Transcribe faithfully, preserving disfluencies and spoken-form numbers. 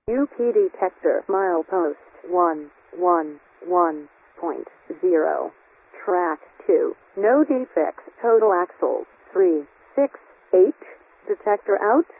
U P detector milepost one one one point zero. Track two. No defects. Total axles three six eight. Detector out.